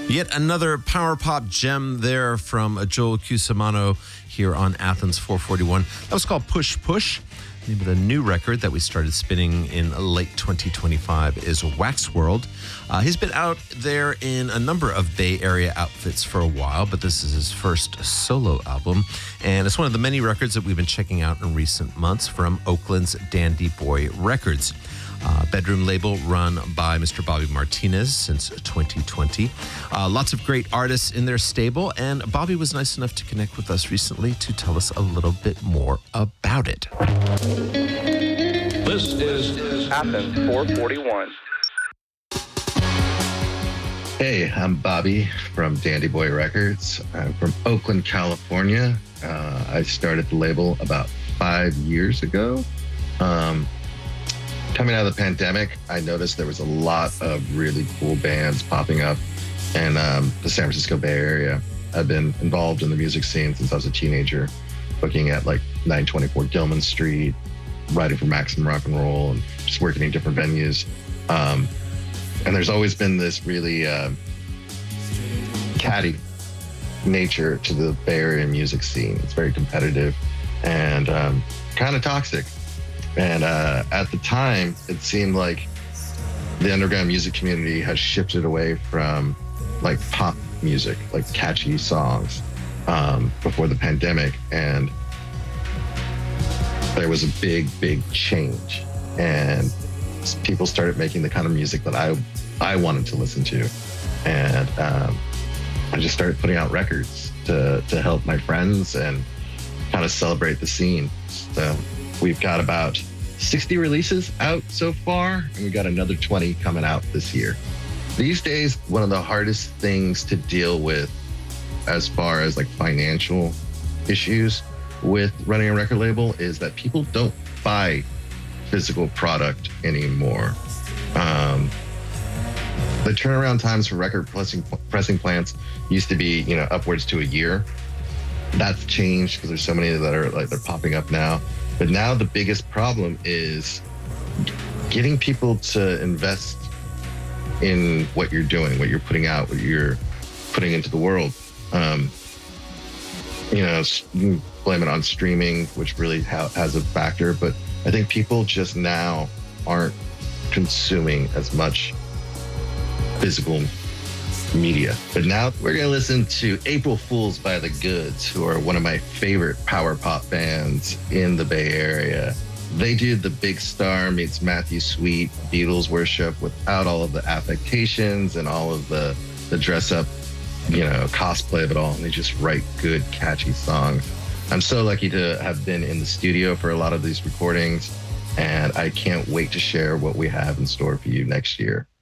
Yet another power pop gem there from Joel Cusimano here on Athens 441. That was called Push Push. The name of the new record that we started spinning in late 2025 is Wax World. He's been out there in a number of Bay Area outfits for a while, but this is his first solo album. And it's one of the many records that we've been checking out in recent months from Oakland's Dandy Boy Records. Bedroom label run by Mr. Bobby Martinez since 2020. Lots of great artists in their stable, and Bobby was nice enough to connect with us recently to tell us a little bit more about it. This is Athens 441. Hey, I'm Bobby from Dandy Boy Records. I'm from Oakland, California. I started the label about 5 years ago. Coming out of the pandemic, I noticed there was a lot of really cool bands popping up in the San Francisco Bay Area. I've been involved in the music scene since I was a teenager, looking at like 924 Gilman Street, writing for Maximum Rock and Roll, and just working in different venues. And there's always been this really catty nature to the Bay Area music scene. It's very competitive and kind of toxic. And at the time, it seemed like the underground music community has shifted away from like pop music, like catchy songs before the pandemic. And there was a big change. And people started making the kind of music that I wanted to listen to. And I just started putting out records to help my friends and kind of celebrate the scene. So we've got about 60 releases out so far, and we got another 20 coming out this year. These days, one of the hardest things to deal with as far as like financial issues with running a record label is that people don't buy physical product anymore. The turnaround times for record pressing plants used to be, upwards to a year. That's changed because there's so many that are like they're popping up now. But now the biggest problem is getting people to invest in what you're doing, what you're putting out, what you're putting into the world. You can blame it on streaming, which really has a factor. But I think people just now aren't consuming as much physical media. But now we're going to listen to April Fools by The Goods, who are one of my favorite power pop bands in the Bay Area. They do the Big Star meets Matthew Sweet Beatles worship without all of the affectations and all of the dress up, cosplay of it all. And they just write good, catchy songs. I'm so lucky to have been in the studio for a lot of these recordings, and I can't wait to share what we have in store for you next year.